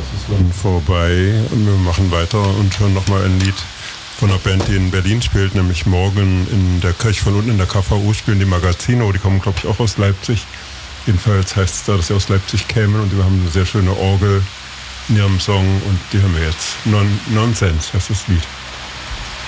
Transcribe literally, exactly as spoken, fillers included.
ist dann vorbei und wir machen weiter und hören nochmal ein Lied von einer Band, die in Berlin spielt, nämlich morgen in der Kirche von unten in der K V U spielen die Magazino, die kommen glaube ich auch aus Leipzig. Jedenfalls heißt es da, dass sie aus Leipzig kämen und die haben eine sehr schöne Orgel in ihrem Song und die hören wir jetzt. Non- Nonsens heißt das Lied.